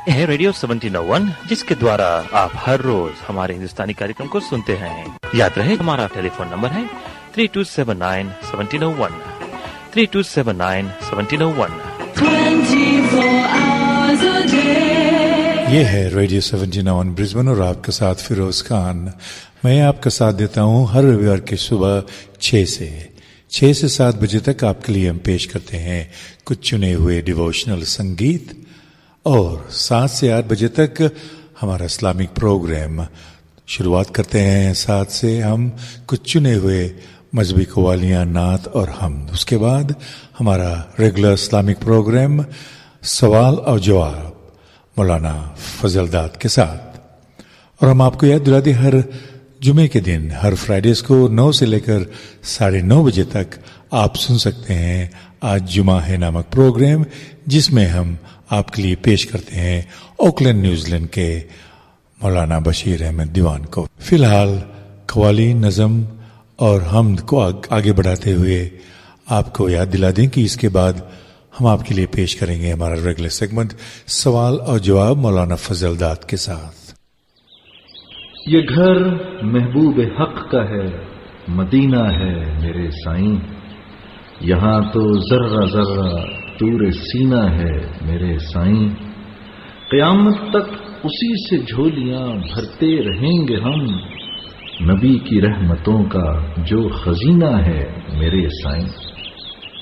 है रेडियो 1701, जिसके द्वारा आप हर रोज हमारे हिंदुस्तानी कार्यक्रम को सुनते हैं। याद रहे हमारा टेलीफोन नंबर है 3279-1701, 3279-1701। 24 hours a day। ये है रेडियो 1701 ब्रिस्बेन और आपके साथ फिरोज खान। मैं आपका साथ देता हूँ हर रविवार की सुबह 6 से 7 बजे तक आपके लिए हम पेश करते हैं कुछ चुने हुए डिवोशनल संगीत, और 7 से 8 बजे तक हमारा इस्लामिक प्रोग्राम। शुरुआत करते हैं 7 से हम कुछ चुने हुए मजहबी कवालियाँ, नात और हमद। उसके बाद हमारा रेगुलर इस्लामिक प्रोग्राम सवाल और जवाब मौलाना फजल दाद के साथ। और हम आपको याद दिला दें, हर जुमे के दिन हर फ्राइडेज को 9 से लेकर 9:30 बजे तक आप सुन सकते हैं आज जुमा है नामक प्रोग्राम, जिसमें हम आपके लिए पेश करते हैं ऑकलैंड न्यूजीलैंड के मौलाना बशीर अहमद दीवान को। फिलहाल कवाली, नज़म और हमद को आगे बढ़ाते हुए आपको याद दिला दें कि इसके बाद हम आपके लिए पेश करेंगे हमारा रेगुलर सेगमेंट सवाल और जवाब मौलाना फजल दाद के साथ। ये घर महबूब हक का है, मदीना है मेरे साईं, यहाँ तो जर्रा जर्रा तूरे सीना है मेरे साईं। क़यामत तक उसी से झोलियां भरते रहेंगे हम, नबी की रहमतों का जो खजीना है मेरे साईं।